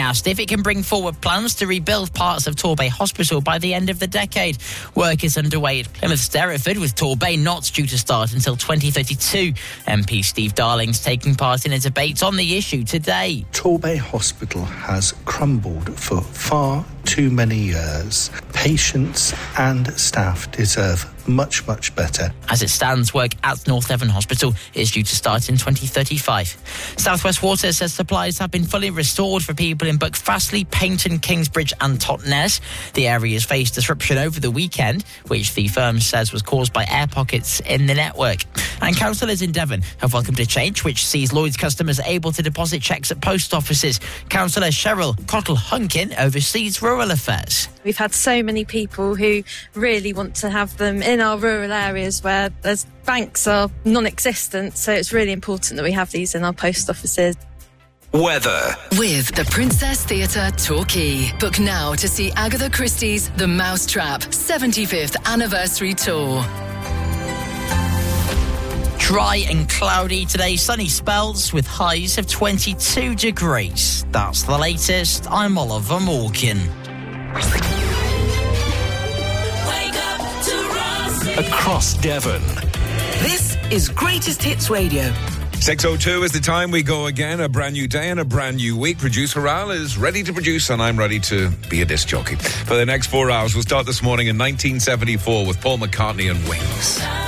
asked if it can bring forward plans to rebuild parts of Torbay Hospital by the end of the decade. Work is underway at Plymouth Sterreford, with Torbay not due to start until 2032. MP Steve Darling's taking part in a debate on the issue today. Torbay Hospital has crumbled for far too many years. Patients and staff deserve much, much better. As it stands, work at North Devon Hospital is due to start in 2035. South West Water says supplies have been fully restored for people in Buckfastleigh, Paignton, Kingsbridge and Totnes. The areas faced disruption over the weekend, which the firm says was caused by air pockets in the network. And councillors in Devon have welcomed a change which sees Lloyds customers able to deposit cheques at post offices. Councillor Cheryl Cottle-Hunkin oversees rural affairs. We've had so many people who really want to have them in our rural areas where there's banks are non-existent, so it's really important that we have these in our post offices. Weather. With the Princess Theatre Torquay. Book now to see Agatha Christie's The Mousetrap 75th Anniversary Tour. Dry and cloudy today, sunny spells with highs of 22 degrees. That's the latest. I'm Oliver Morgan. Across Devon. This is Greatest Hits Radio. 6:02 is the time. We go again. A brand new day and a brand new week. Producer Al is ready to produce, and I'm ready to be a disc jockey. For the next 4 hours, we'll start this morning in 1974 with Paul McCartney and Wings.